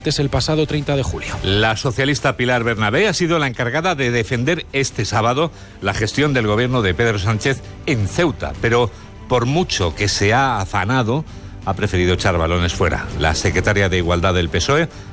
el pasado 30 de julio. La socialista Pilar Bernabé ha sido la encargada de defender este sábado la gestión del gobierno de Pedro Sánchez en Ceuta, pero por mucho que se ha afanado, ha preferido echar balones fuera. La secretaria de Igualdad del PSOE